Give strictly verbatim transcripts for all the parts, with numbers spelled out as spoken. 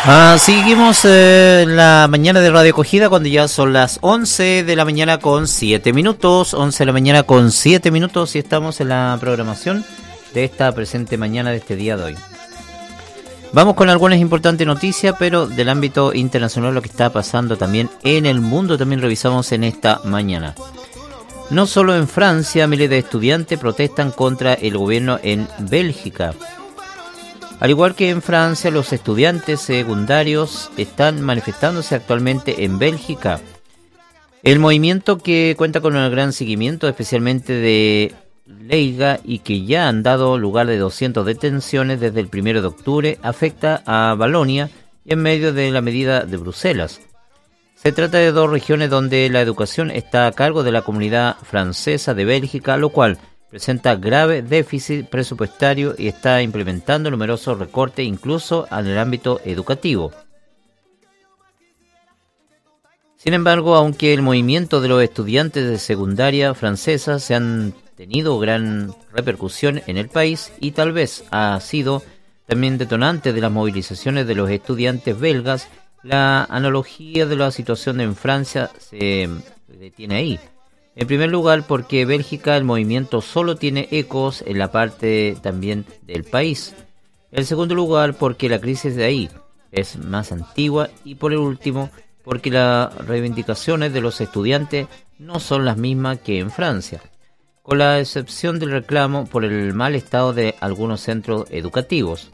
Ah, seguimos eh, la mañana de Radio Acogida cuando ya son las once de la mañana con siete minutos, once de la mañana con siete minutos y estamos en la programación de esta presente mañana de este día de hoy. Vamos con algunas importantes noticias, pero del ámbito internacional, lo que está pasando también en el mundo, también revisamos en esta mañana. No solo en Francia, miles de estudiantes protestan contra el gobierno en Bélgica. Al igual que en Francia, los estudiantes secundarios están manifestándose actualmente en Bélgica. El movimiento, que cuenta con un gran seguimiento, especialmente de Liga, y que ya han dado lugar de doscientas detenciones desde el primero de octubre, afecta a Valonia y en medio de la medida de Bruselas. Se trata de dos regiones donde la educación está a cargo de la comunidad francesa de Bélgica, lo cual presenta grave déficit presupuestario y está implementando numerosos recortes incluso en el ámbito educativo. Sin embargo, aunque el movimiento de los estudiantes de secundaria francesa se han tenido gran repercusión en el país y tal vez ha sido también detonante de las movilizaciones de los estudiantes belgas, la analogía de la situación en Francia se detiene ahí. En primer lugar, porque Bélgica el movimiento solo tiene ecos en la parte también del país. En segundo lugar, porque la crisis de ahí es más antigua. Y por el último, porque las reivindicaciones de los estudiantes no son las mismas que en Francia, con la excepción del reclamo por el mal estado de algunos centros educativos.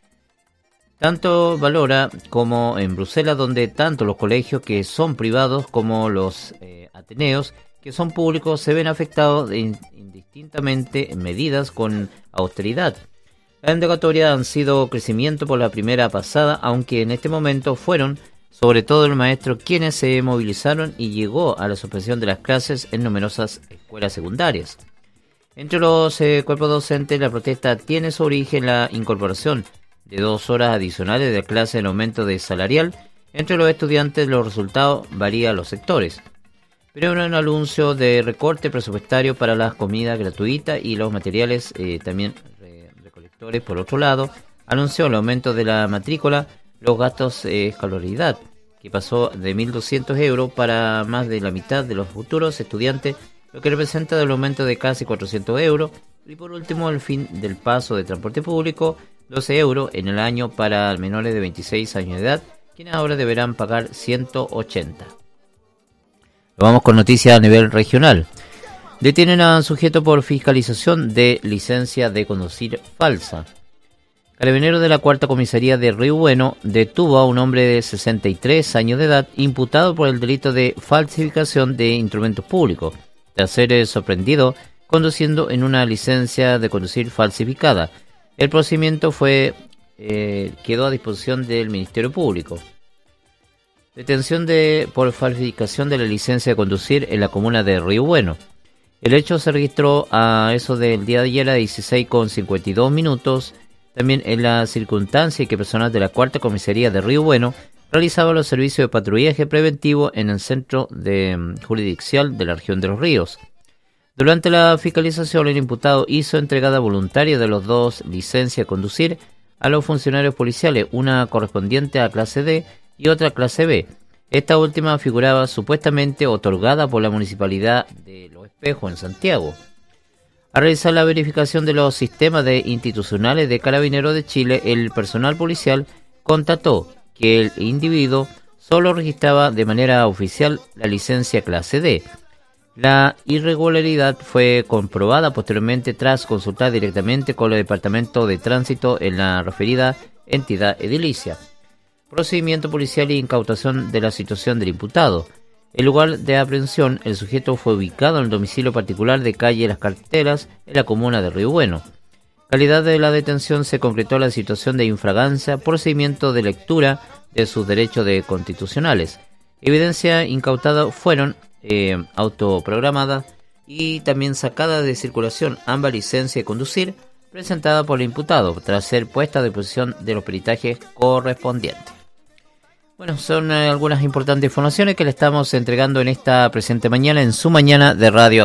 Tanto Valora como en Bruselas, donde tanto los colegios que son privados como los eh, ateneos que son públicos se ven afectados indistintamente en medidas con austeridad. Las indagatorias han sido crecimiento por la primera pasada, aunque en este momento fueron sobre todo los maestros quienes se movilizaron y llegó a la suspensión de las clases en numerosas escuelas secundarias. Entre los eh, cuerpos docentes, la protesta tiene su origen en la incorporación de dos horas adicionales de clase en aumento de salarial. Entre los estudiantes los resultados varían los sectores, pero un anuncio de recorte presupuestario para las comidas gratuitas y los materiales eh, también re- recolectores. Por otro lado, anunció el aumento de la matrícula, los gastos de eh, escolaridad, que pasó de mil doscientos euros para más de la mitad de los futuros estudiantes, lo que representa el aumento de casi cuatrocientos euros. Y por último, el fin del paso de transporte público, doce euros en el año para menores de veintiséis años de edad, quienes ahora deberán pagar ciento ochenta. Vamos con noticias a nivel regional. Detienen a un sujeto por fiscalización de licencia de conducir falsa. Carabineros de la cuarta comisaría de Río Bueno detuvo a un hombre de sesenta y tres años de edad imputado por el delito de falsificación de instrumentos públicos, tras ser sorprendido conduciendo en una licencia de conducir falsificada. El procedimiento fue eh, quedó a disposición del Ministerio Público. Detención de por falsificación de la licencia de conducir en la comuna de Río Bueno. El hecho se registró a eso del día de ayer a dieciséis con cincuenta y dos minutos. También en la circunstancia que personal de la cuarta comisaría de Río Bueno realizaba los servicios de patrullaje preventivo en el centro de um, jurisdiccional de la región de Los Ríos. Durante la fiscalización, el imputado hizo entregada voluntaria de los dos licencias de conducir a los funcionarios policiales, una correspondiente a clase D y otra clase B. Esta última figuraba supuestamente otorgada por la Municipalidad de Los Espejos en Santiago. Al realizar la verificación de los sistemas de institucionales de Carabineros de Chile, el personal policial constató que el individuo solo registraba de manera oficial la licencia clase D. La irregularidad fue comprobada posteriormente tras consultar directamente con el Departamento de Tránsito en la referida entidad edilicia. Procedimiento policial y incautación de la situación del imputado. En lugar de aprehensión, el sujeto fue ubicado en el domicilio particular de calle Las Carteras, en la comuna de Río Bueno. Calidad de la detención se concretó la situación de infragancia, procedimiento de lectura de sus derechos de constitucionales. Evidencia incautada fueron eh, autoprogramadas y también sacadas de circulación ambas licencias de conducir presentada por el imputado, tras ser puesta a disposición de los peritajes correspondientes. Bueno, son eh, algunas importantes informaciones que le estamos entregando en esta presente mañana, en su mañana de Radio